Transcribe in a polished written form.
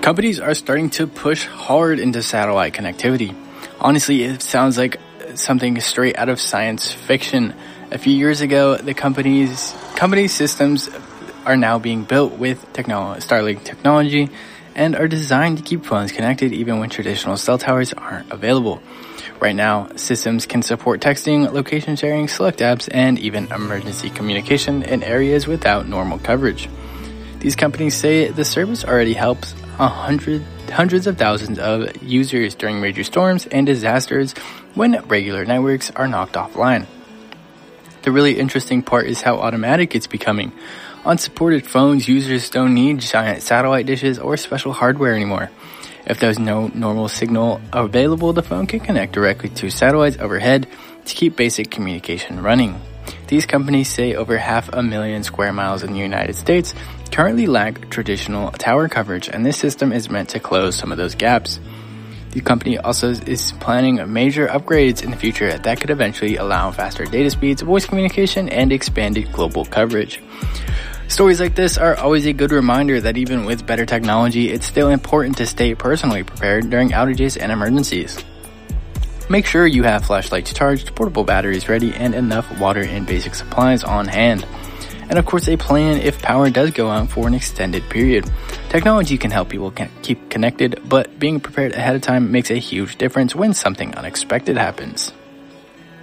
Companies are starting to push hard into satellite connectivity. Honestly, it sounds like something straight out of science fiction. A few years ago, the company systems are now being built with Starlink technology and are designed to keep phones connected even when traditional cell towers aren't available. Right now, systems can support texting, location sharing, select apps, and even emergency communication in areas without normal coverage. These companies say the service already helps hundreds of thousands of users during major storms and disasters when regular networks are knocked offline. The really interesting part is how automatic it's becoming. On supported phones, users don't need giant satellite dishes or special hardware anymore. If there's no normal signal available, the phone can connect directly to satellites overhead to keep basic communication running. These companies say over 500,000 square miles in the United States currently lack traditional tower coverage, and this system is meant to close some of those gaps. The company also is planning major upgrades in the future that could eventually allow faster data speeds, voice communication, and expanded global coverage. Stories like this are always a good reminder that even with better technology, it's still important to stay personally prepared during outages and emergencies. Make sure you have flashlights charged, portable batteries ready, and enough water and basic supplies on hand. And of course, a plan if power does go out for an extended period. Technology can help people keep connected, but being prepared ahead of time makes a huge difference when something unexpected happens.